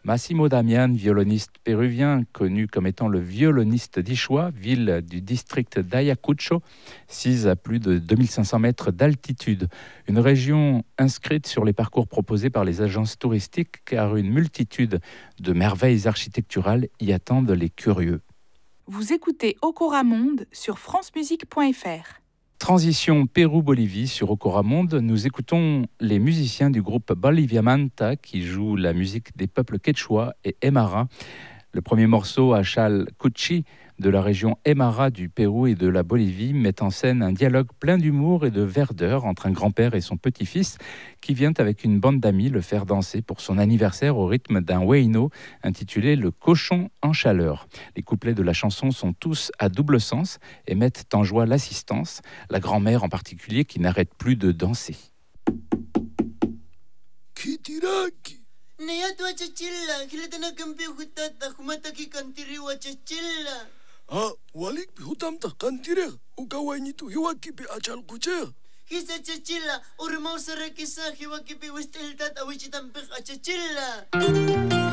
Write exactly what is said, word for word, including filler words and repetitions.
Massimo Damian, violoniste péruvien, connu comme étant le violoniste d'Ichoa, ville du district d'Ayacucho, sise à plus de deux mille cinq cents mètres d'altitude. Une région inscrite sur les parcours proposés par les agences touristiques, car une multitude de merveilles architecturales y attendent les curieux. Vous écoutez Okora Monde sur france musique point f r. Transition Pérou-Bolivie sur Okora Monde, nous écoutons les musiciens du groupe Bolivia Manta qui jouent la musique des peuples quechua et Aymara. Le premier morceau, Achal Cuchi, de la région Aymara du Pérou et de la Bolivie, met en scène un dialogue plein d'humour et de verdeur entre un grand-père et son petit-fils qui vient avec une bande d'amis le faire danser pour son anniversaire au rythme d'un huayno intitulé Le cochon en chaleur. Les couplets de la chanson sont tous à double sens et mettent en joie l'assistance, la grand-mère en particulier qui n'arrête plus de danser. Kitiraki. Neyat wachachilla, kiletana kampi hutata, humataki kantiri wachachilla. Ah, walik hutam ta kantire, ukawainitu hiwakipi achal kucher. Hisa chachilla, urmausara kisa hiwakipi wistiltat awichitampik achachilla.